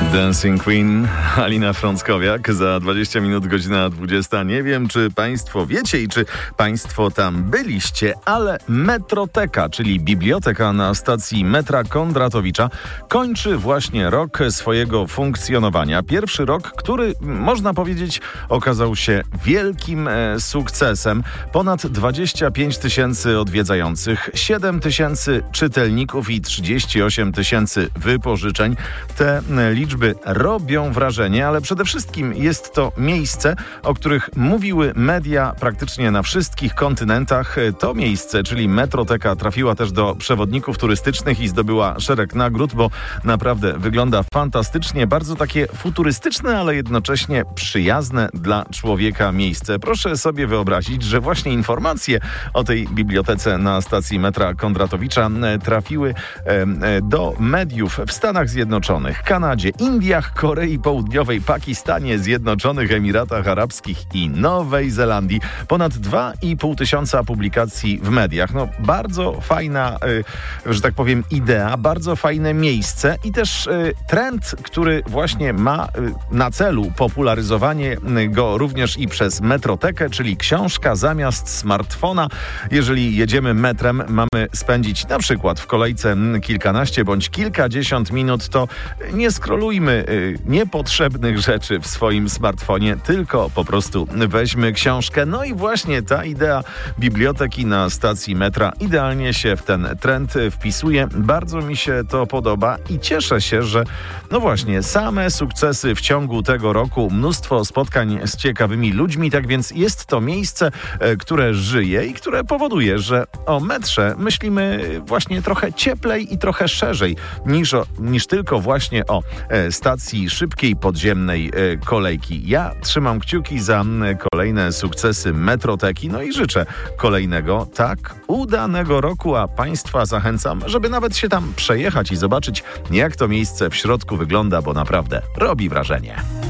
Dancing Queen, Alina Frąckowiak, za 20 minut godzina 20. Nie wiem, czy Państwo wiecie i czy Państwo tam byliście, ale Metroteka, czyli biblioteka na stacji metra Kondratowicza, kończy właśnie rok swojego funkcjonowania. Pierwszy rok, który, można powiedzieć, okazał się wielkim sukcesem. Ponad 25 tysięcy odwiedzających, 7 tysięcy czytelników i 38 tysięcy wypożyczeń. Te liczby robią wrażenie, ale przede wszystkim jest to miejsce, o których mówiły media praktycznie na wszystkich kontynentach. To miejsce, czyli Metroteka, trafiła też do przewodników turystycznych i zdobyła szereg nagród, bo naprawdę wygląda fantastycznie. Bardzo takie futurystyczne, ale jednocześnie przyjazne dla człowieka miejsce. Proszę sobie wyobrazić, że właśnie informacje o tej bibliotece na stacji metra Kondratowicza trafiły do mediów w Stanach Zjednoczonych, Kanadzie, Indiach, Korei Południowej, Pakistanie, Zjednoczonych Emiratach Arabskich i Nowej Zelandii. Ponad 2,5 tysiąca publikacji w mediach. No, bardzo fajna, że tak powiem, idea, bardzo fajne miejsce i też trend, który właśnie ma na celu popularyzowanie go również i przez Metrotekę, czyli książka zamiast smartfona. Jeżeli jedziemy metrem, mamy spędzić na przykład w kolejce kilkanaście bądź kilkadziesiąt minut, to nie skrolujmy niepotrzebnych rzeczy w swoim smartfonie, tylko po prostu weźmy książkę. No i właśnie ta idea biblioteki na stacji metra idealnie się w ten trend wpisuje. Bardzo mi się to podoba i cieszę się, że no właśnie, same sukcesy w ciągu tego roku, mnóstwo spotkań z ciekawymi ludźmi, tak więc jest to miejsce, które żyje i które powoduje, że o metrze myślimy właśnie trochę cieplej i trochę szerzej niż tylko właśnie o stacji szybkiej podziemnej kolejki. Ja trzymam kciuki za kolejne sukcesy Metroteki, no i życzę kolejnego tak udanego roku, a Państwa zachęcam, żeby nawet się tam przejechać i zobaczyć, jak to miejsce w środku wygląda, bo naprawdę robi wrażenie.